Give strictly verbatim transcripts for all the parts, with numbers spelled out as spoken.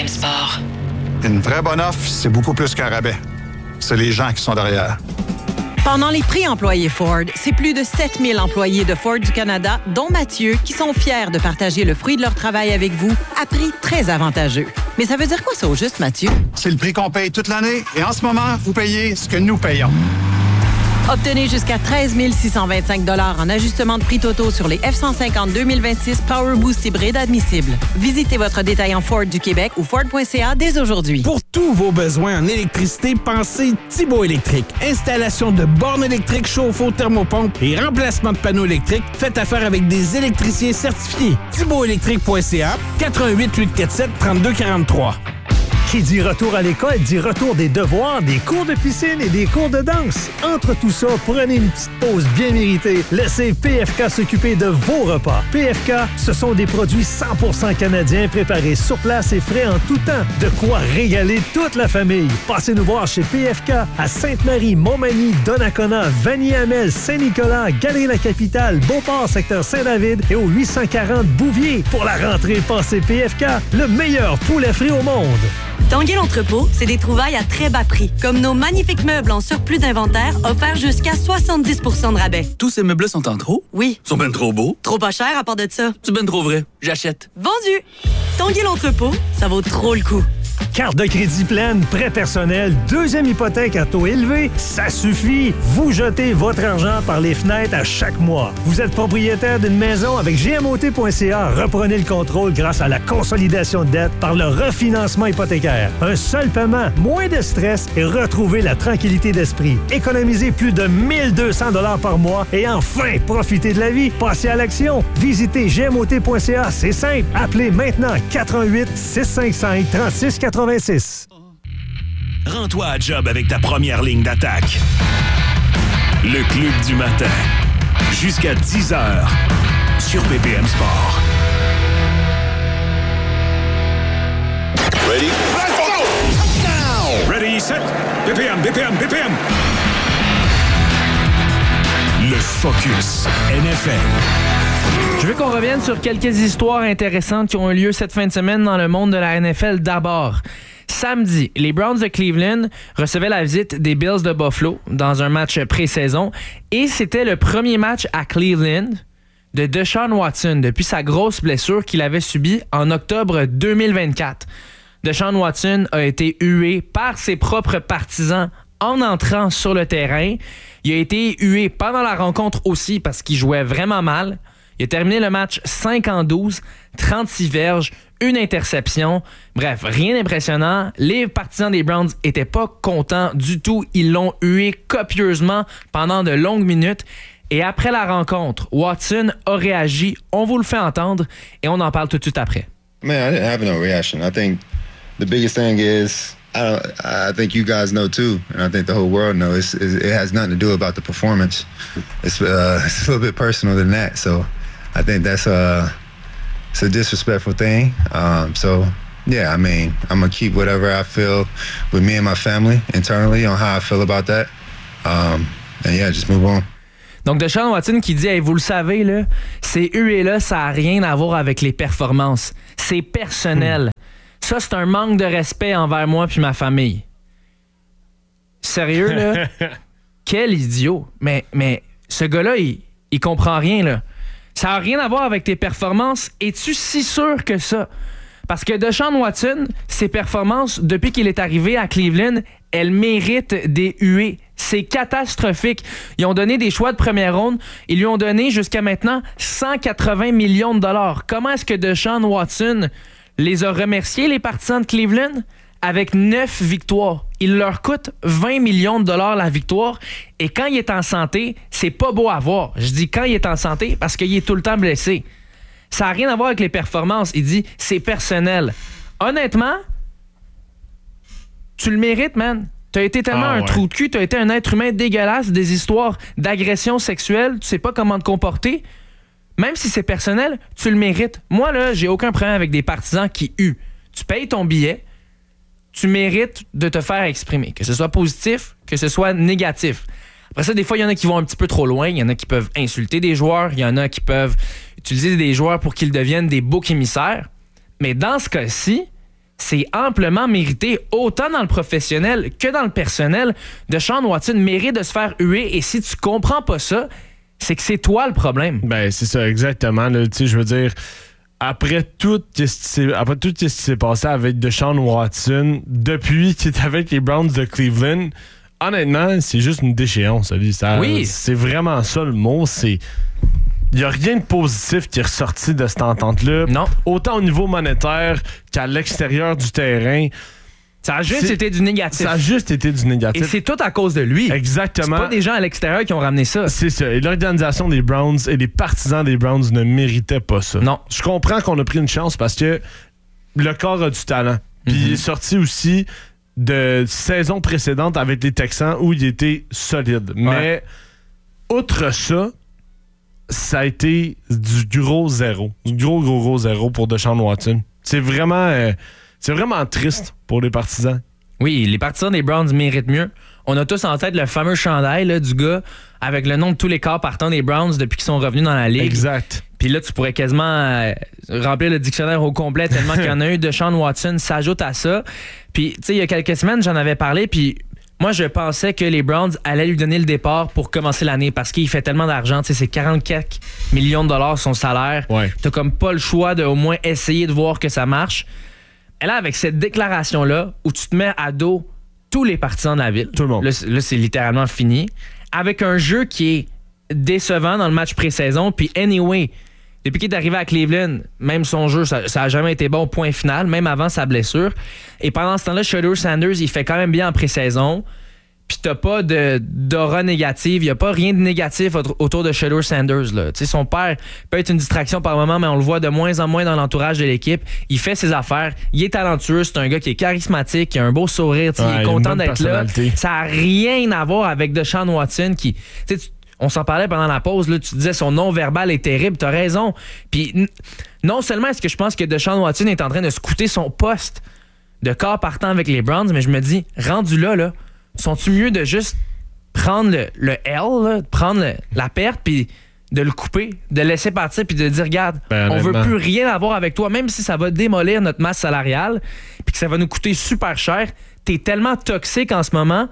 M Sport. Une vraie bonne offre, c'est beaucoup plus qu'un rabais. C'est les gens qui sont derrière. Pendant les prix employés Ford, c'est plus de sept mille employés de Ford du Canada, dont Mathieu, qui sont fiers de partager le fruit de leur travail avec vous à prix très avantageux. Mais ça veut dire quoi ça au juste, Mathieu? C'est le prix qu'on paye toute l'année et en ce moment, vous payez ce que nous payons. Obtenez jusqu'à treize mille six cent vingt-cinq dollars en ajustement de prix totaux sur les F cent cinquante deux mille vingt-six Power Boost hybride admissibles. Visitez votre détaillant Ford du Québec ou Ford point C A dès aujourd'hui. Pour tous vos besoins en électricité, pensez Thibaut Électrique. Installation de bornes électriques, chauffe-eau, thermopompe et remplacement de panneaux électriques. Faites affaire avec des électriciens certifiés. thibaut électrique point C A, quatre un huit, huit quatre sept, trois deux quatre trois. Qui dit retour à l'école dit retour des devoirs, des cours de piscine et des cours de danse. Entre tout ça, prenez une petite pause bien méritée. Laissez P F K s'occuper de vos repas. P F K, ce sont des produits cent pour cent canadiens préparés sur place et frais en tout temps. De quoi régaler toute la famille. Passez nous voir chez P F K à Sainte-Marie, Montmagny, Donnacona, Vanier-Hamel, Saint-Nicolas, Galerie-la-Capitale, Beauport, secteur Saint-David et au huit cent quarante Bouvier. Pour la rentrée, pensez P F K, le meilleur poulet frit au monde. Tanguay l'entrepôt, c'est des trouvailles à très bas prix, comme nos magnifiques meubles en surplus d'inventaire offerts jusqu'à soixante-dix pour cent de rabais. Tous ces meubles sont en trop? Oui. Ils sont ben trop beaux? Trop pas cher à part de ça. C'est ben trop vrai. J'achète. Vendu! Tanguay l'entrepôt, ça vaut trop le coup. Carte de crédit pleine, prêt personnel, deuxième hypothèque à taux élevé, ça suffit. Vous jetez votre argent par les fenêtres à chaque mois. Vous êtes propriétaire d'une maison avec G M O T point C A. Reprenez le contrôle grâce à la consolidation de dette par le refinancement hypothécaire. Un seul paiement, moins de stress et retrouvez la tranquillité d'esprit. Économisez plus de mille deux cents dollars par mois et enfin, profitez de la vie. Passez à l'action. Visitez G M O T point C A. C'est simple. Appelez maintenant quatre un huit, six cinq cinq, trois six quatre-vingt-six. Rends-toi à job avec ta première ligne d'attaque. Le Club du matin. Jusqu'à dix heures sur B P M Sport. Ready? Let's go! Ready, set, B P M, B P M, B P M. Le Focus N F L. Je veux qu'on revienne sur quelques histoires intéressantes qui ont eu lieu cette fin de semaine dans le monde de la N F L. D'abord, samedi, les Browns de Cleveland recevaient la visite des Bills de Buffalo dans un match pré-saison et c'était le premier match à Cleveland de Deshaun Watson depuis sa grosse blessure qu'il avait subie en octobre deux mille vingt-quatre. Deshaun Watson a été hué par ses propres partisans en entrant sur le terrain. Il a été hué pendant la rencontre aussi parce qu'il jouait vraiment mal. Il a terminé le match cinq en douze, trente-six verges, une interception. Bref, rien d'impressionnant. Les partisans des Browns étaient pas contents du tout. Ils l'ont hué copieusement pendant de longues minutes. Et après la rencontre, Watson a réagi. On vous le fait entendre et on en parle tout de suite après. Man, I didn't have no reaction. I think the biggest thing is I don't, I think you guys know too, and I think the whole world knows. It's, it has nothing to do about the performance. It's, uh, it's a little bit personal than that. So I think that's a, it's a disrespectful thing. Um, so yeah, I mean, I'm gonna keep whatever I feel with me and my family internally on how I feel about that. Um, and yeah, just move on. Donc, Deshaun Watson qui dit hey, « Vous le savez, là, ces huées-là, ça n'a rien à voir avec les performances. C'est personnel. Mm. Ça, c'est un manque de respect envers moi puis ma famille. » Sérieux, là? Quel idiot. Mais, mais ce gars-là, il, il comprend rien, là. Ça n'a rien à voir avec tes performances. Es-tu si sûr que ça? Parce que Deshaun Watson, ses performances, depuis qu'il est arrivé à Cleveland, elles méritent des huées. C'est catastrophique. Ils ont donné des choix de première ronde. Ils lui ont donné jusqu'à maintenant cent quatre-vingts millions de dollars. Comment est-ce que Deshaun Watson les a remerciés, les partisans de Cleveland? Avec neuf victoires. Il leur coûte vingt millions de dollars la victoire. Et quand il est en santé, c'est pas beau à voir. Je dis quand il est en santé parce qu'il est tout le temps blessé. Ça n'a rien à voir avec les performances. Il dit c'est personnel. Honnêtement, tu le mérites, man. T'as été tellement ah, un ouais. trou de cul, t'as été un être humain dégueulasse, des histoires d'agression sexuelle, tu sais pas comment te comporter. Même si c'est personnel, tu le mérites. Moi, là, j'ai aucun problème avec des partisans qui huent. Tu payes ton billet, tu mérites de te faire exprimer. Que ce soit positif, que ce soit négatif. Après ça, des fois, il y en a qui vont un petit peu trop loin. Il y en a qui peuvent insulter des joueurs. Il y en a qui peuvent utiliser des joueurs pour qu'ils deviennent des boucs émissaires. Mais dans ce cas-ci, c'est amplement mérité, autant dans le professionnel que dans le personnel. Deshaun Watson mérite de se faire huer, et si tu comprends pas ça, c'est que c'est toi le problème. Ben, c'est ça, exactement. Tu sais, je veux dire, après tout, après tout ce qui s'est passé avec Deshaun Watson, depuis qu'il est avec les Browns de Cleveland, honnêtement, c'est juste une déchéance. Ça, oui. C'est vraiment ça le mot. C'est... Il n'y a rien de positif qui est ressorti de cette entente-là. Non. Autant au niveau monétaire qu'à l'extérieur du terrain. Ça a juste été du négatif. Ça a juste été du négatif. Et c'est tout à cause de lui. Exactement. C'est pas des gens à l'extérieur qui ont ramené ça. C'est ça. Et l'organisation des Browns et les partisans des Browns ne méritaient pas ça. Non. Je comprends qu'on a pris une chance parce que le corps a du talent. Puis mm-hmm. il est sorti aussi de saison précédente avec les Texans où il était solide. Ouais. Mais outre ça, ça a été du gros zéro. Du gros, gros, gros zéro pour Deshaun Watson. C'est vraiment, euh, c'est vraiment triste pour les partisans. Oui, les partisans des Browns méritent mieux. On a tous en tête le fameux chandail là, du gars avec le nom de tous les corps partants des Browns depuis qu'ils sont revenus dans la ligue. Exact. Puis là, tu pourrais quasiment euh, remplir le dictionnaire au complet tellement qu'il y en a eu. Deshaun Watson s'ajoute à ça. Puis, tu sais, il y a quelques semaines, j'en avais parlé, puis moi, je pensais que les Browns allaient lui donner le départ pour commencer l'année parce qu'il fait tellement d'argent. Tu sais, c'est quarante-quatre millions de dollars son salaire. Ouais. T'as comme pas le choix de au moins essayer de voir que ça marche. Et là, avec cette déclaration-là, où tu te mets à dos tous les partisans de la ville. Tout le monde. Là, là c'est littéralement fini. Avec un jeu qui est décevant dans le match pré-saison. Puis anyway, depuis qu'il est arrivé à Cleveland, même son jeu, ça n'a jamais été bon, point final, même avant sa blessure. Et pendant ce temps-là, Shedeur Sanders, il fait quand même bien en pré-saison. Puis t'as pas de, d'aura négative. Il n'y a pas rien de négatif autour de Shedeur Sanders. Là. Son père peut être une distraction par moment, mais on le voit de moins en moins dans l'entourage de l'équipe. Il fait ses affaires. Il est talentueux. C'est un gars qui est charismatique, qui a un beau sourire. Ouais, il est content d'être là. Ça n'a rien à voir avec Deshaun Watson qui... Tu, on s'en parlait pendant la pause, là, tu disais son non-verbal est terrible, t'as raison. Puis n- non seulement est-ce que je pense que Deshaun Watson est en train de scouter son poste de corps partant avec les Browns, mais je me dis, rendu là, là, sont-tu mieux de juste prendre le, le L, là, de prendre le, la perte, puis de le couper, de le laisser partir, puis de dire, regarde, ben, on veut plus rien avoir avec toi, même si ça va démolir notre masse salariale, puis que ça va nous coûter super cher, t'es tellement toxique en ce moment,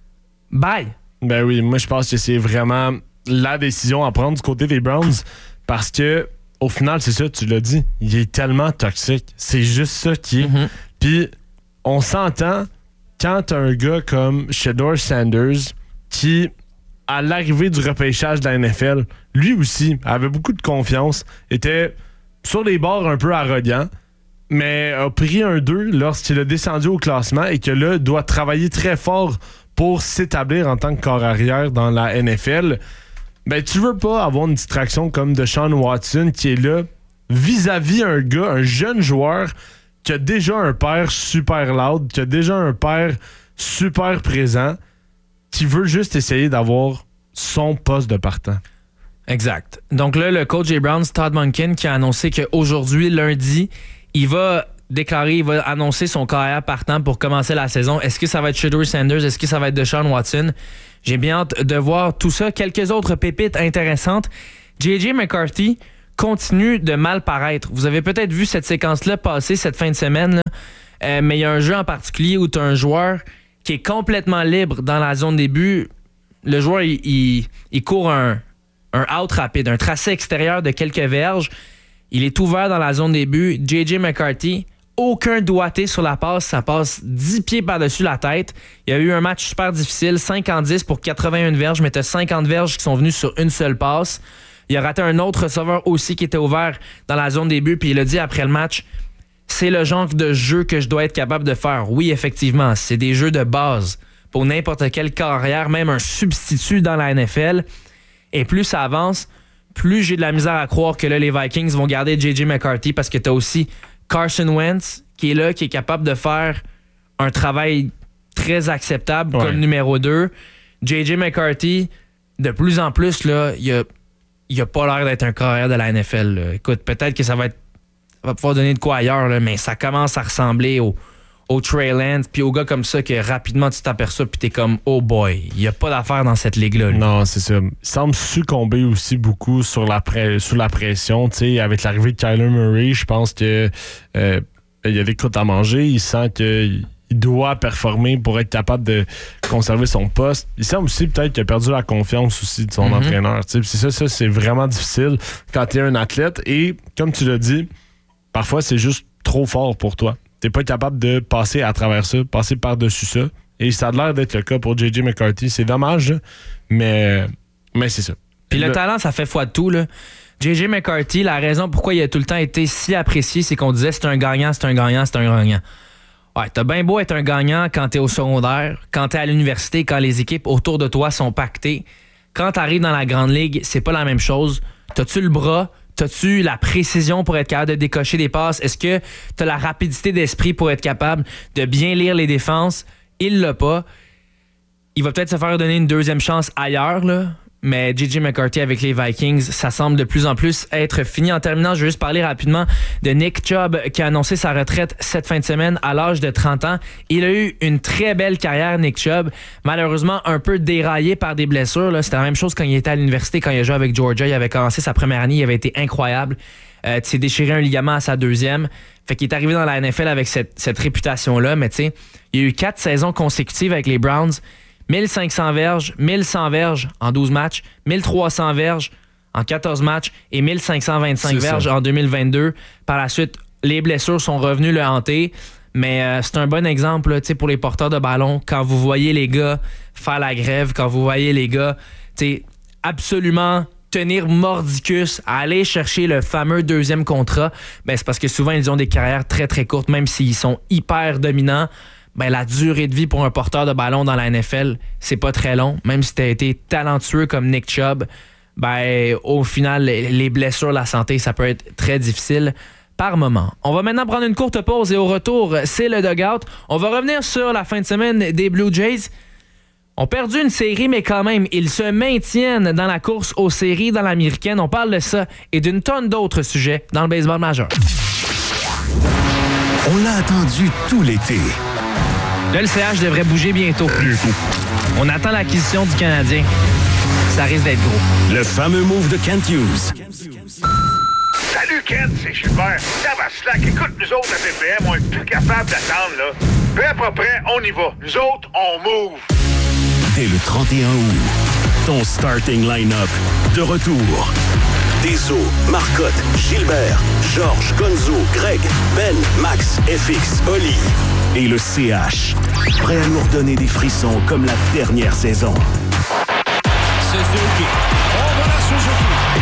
bye. Ben oui, moi je pense que c'est vraiment la décision à prendre du côté des Browns parce que au final, c'est ça, tu l'as dit, il est tellement toxique. C'est juste ça qui est. Mm-hmm. Puis on s'entend quand t'as un gars comme Shedeur Sanders qui, à l'arrivée du repêchage de la N F L, lui aussi avait beaucoup de confiance, était sur les bords un peu arrogant, mais a pris un deux lorsqu'il a descendu au classement et que là, doit travailler très fort pour s'établir en tant que corps arrière dans la N F L, ben tu veux pas avoir une distraction comme Deshaun Watson qui est là vis-à-vis un gars, un jeune joueur qui a déjà un père super loud, qui a déjà un père super présent, qui veut juste essayer d'avoir son poste de partant. Exact. Donc là, le coach des Browns, Todd Monken, qui a annoncé qu'aujourd'hui, lundi, il va déclarer, il va annoncer son carrière partant pour commencer la saison. Est-ce que ça va être Shedeur Sanders? Est-ce que ça va être Deshaun Watson? J'ai bien hâte de voir tout ça. Quelques autres pépites intéressantes. J J McCarthy continue de mal paraître. Vous avez peut-être vu cette séquence-là passer cette fin de semaine, là. Euh, mais il y a un jeu en particulier où tu as un joueur qui est complètement libre dans la zone des buts. Le joueur, il, il, il court un, un out rapide, un tracé extérieur de quelques verges. Il est ouvert dans la zone des buts. J J McCarthy, aucun doigté sur la passe. Ça passe dix pieds par-dessus la tête. Il y a eu un match super difficile, cinquante dix pour quatre-vingt-un verges, mais tu as cinquante verges qui sont venues sur une seule passe. Il a raté un autre receveur aussi qui était ouvert dans la zone des buts, puis il a dit après le match, c'est le genre de jeu que je dois être capable de faire. Oui, effectivement, c'est des jeux de base pour n'importe quelle carrière, même un substitut dans la N F L. Et plus ça avance, plus j'ai de la misère à croire que là, les Vikings vont garder J J McCarthy parce que tu as aussi Carson Wentz qui est là, qui est capable de faire un travail très acceptable ouais. comme numéro deux. J J McCarthy, de plus en plus, là, il a, il a pas l'air d'être un carrière de la N F L. Là. Écoute, peut-être que ça va être ça va pouvoir donner de quoi ailleurs, là, mais ça commence à ressembler au, au Trey Lance, puis aux gars comme ça que rapidement tu t'aperçois puis t'es comme oh boy, il n'y a pas d'affaire dans cette ligue-là. Lui. Non, c'est ça. Il semble succomber aussi beaucoup sur la, pre- sous la pression. T'sais, avec l'arrivée de Kyler Murray, je pense que euh, il y a des croûtes à manger, il sent qu'il doit performer pour être capable de conserver son poste. Il semble aussi peut-être qu'il a perdu la confiance aussi de son mm-hmm. entraîneur. C'est ça, ça, c'est vraiment difficile quand tu es un athlète. Et comme tu l'as dit, parfois, c'est juste trop fort pour toi. Tu n'es pas capable de passer à travers ça, passer par-dessus ça. Et ça a l'air d'être le cas pour J J McCarthy. C'est dommage, mais, mais c'est ça. Puis le, le talent, ça fait foi de tout, là. J J McCarthy, la raison pourquoi il a tout le temps été si apprécié, c'est qu'on disait c'est un gagnant, c'est un gagnant, c'est un gagnant. Ouais, t'as bien beau être un gagnant quand t'es au secondaire, quand t'es à l'université, quand les équipes autour de toi sont pactées. Quand t'arrives dans la grande ligue, c'est pas la même chose. T'as-tu le bras? T'as-tu la précision pour être capable de décocher des passes? Est-ce que t'as la rapidité d'esprit pour être capable de bien lire les défenses? Il l'a pas. Il va peut-être se faire donner une deuxième chance ailleurs, là. Mais J J McCarthy avec les Vikings, ça semble de plus en plus être fini. En terminant, je vais juste parler rapidement de Nick Chubb qui a annoncé sa retraite cette fin de semaine à l'âge de trente ans. Il a eu une très belle carrière, Nick Chubb. Malheureusement, un peu déraillé par des blessures. Là. C'était la même chose quand il était à l'université, quand il a joué avec Georgia. Il avait commencé sa première année, il avait été incroyable. Euh, il s'est déchiré un ligament à sa deuxième. Fait qu'il est arrivé dans la N F L avec cette, cette réputation-là. Mais tu sais, il y a eu quatre saisons consécutives avec les Browns. mille cinq cents verges, mille cent verges en douze matchs, mille trois cents verges en quatorze matchs et mille cinq cent vingt-cinq c'est verges ça. En deux mille vingt-deux. Par la suite, les blessures sont revenues le hanter. Mais euh, c'est un bon exemple là, pour les porteurs de ballon. Quand vous voyez les gars faire la grève, quand vous voyez les gars absolument tenir mordicus à aller chercher le fameux deuxième contrat, ben, c'est parce que souvent, ils ont des carrières très, très courtes, même s'ils sont hyper dominants. Ben, la durée de vie pour un porteur de ballon dans la N F L, c'est pas très long. Même si tu as été talentueux comme Nick Chubb, ben, au final, les blessures, la santé, ça peut être très difficile par moment. On va maintenant prendre une courte pause et au retour, c'est le dugout. On va revenir sur la fin de semaine des Blue Jays. On a perdu une série, mais quand même, ils se maintiennent dans la course aux séries dans l'américaine. On parle de ça et d'une tonne d'autres sujets dans le baseball majeur. On l'a attendu tout l'été. Là, le C H devrait bouger bientôt. Bientôt. On attend l'acquisition du Canadien. Ça risque d'être gros. Le fameux move de Kent Hughes. Salut Kent, c'est Gilbert. Ça va slack. Écoute, nous autres à T P M, on est plus capable d'attendre, là. Prêt à pas prêt, on y va. Nous autres, on move. Dès le trente et un août, ton starting line-up de retour. Deso, Marcotte, Gilbert, Georges, Gonzo, Greg, Ben, Max, F X, Oli et le C H. Prêt à nous redonner des frissons comme la dernière saison. Suzuki. Oh, voilà Suzuki.